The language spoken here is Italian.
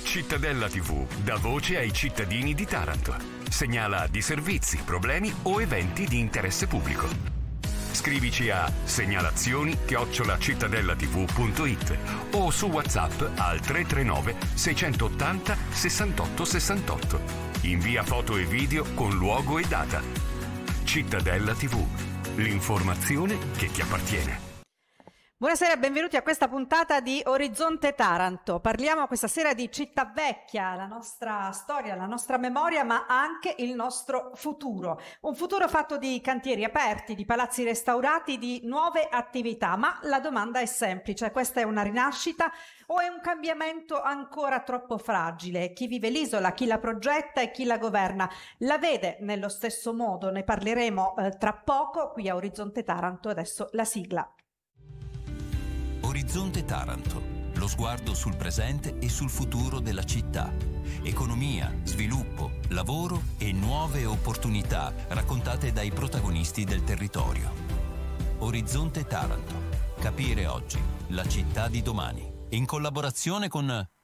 Cittadella TV dà voce ai cittadini di Taranto. Segnala disservizi, problemi o eventi di interesse pubblico. Scrivici a segnalazioni@cittadellatv.it o su WhatsApp al 339 680 68 68. Invia foto e video con luogo e data. Cittadella TV, l'informazione che ti appartiene. Buonasera e benvenuti a questa puntata di Orizzonte Taranto. Parliamo questa sera di Città Vecchia, la nostra storia, la nostra memoria, ma anche il nostro futuro. Un futuro fatto di cantieri aperti, di palazzi restaurati, di nuove attività. Ma la domanda è semplice: questa è una rinascita o è un cambiamento ancora troppo fragile? Chi vive l'isola, chi la progetta e chi la governa la vede nello stesso modo? Ne parleremo tra poco qui a Orizzonte Taranto. Adesso la sigla. Orizzonte Taranto, lo sguardo sul presente e sul futuro della città. Economia, sviluppo, lavoro e nuove opportunità raccontate dai protagonisti del territorio. Orizzonte Taranto, capire oggi la città di domani. In collaborazione con